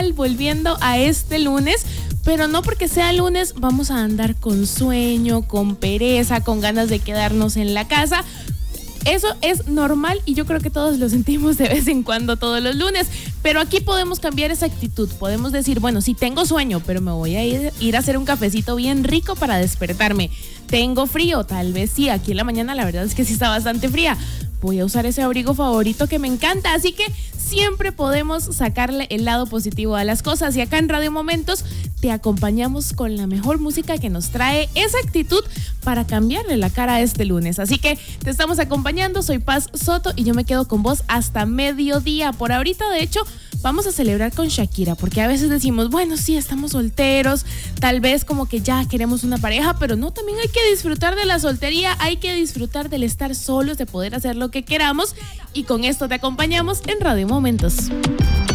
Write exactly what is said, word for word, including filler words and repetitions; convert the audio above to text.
normal volviendo a este lunes, pero no porque sea lunes vamos a andar con sueño, con pereza, con ganas de quedarnos en la casa. Eso es normal y yo creo que todos lo sentimos de vez en cuando todos los lunes, pero aquí podemos cambiar esa actitud. Podemos decir, bueno, sí tengo sueño, pero me voy a ir, ir a hacer un cafecito bien rico para despertarme. Tengo frío, tal vez sí, aquí en la mañana la verdad es que sí está bastante fría. Voy a usar ese abrigo favorito que me encanta, así que siempre podemos sacarle el lado positivo a las cosas. Y acá en Radio Momentos te acompañamos con la mejor música que nos trae esa actitud para cambiarle la cara a este lunes. Así que te estamos acompañando, soy Paz Soto y yo me quedo con vos hasta mediodía. Por ahorita, de hecho, vamos a celebrar con Shakira, porque a veces decimos, bueno, sí, estamos solteros, tal vez como que ya queremos una pareja, pero no, también hay que disfrutar de la soltería, hay que disfrutar del estar solos, de poder hacer lo que queramos, y con esto te acompañamos en Radio Momentos.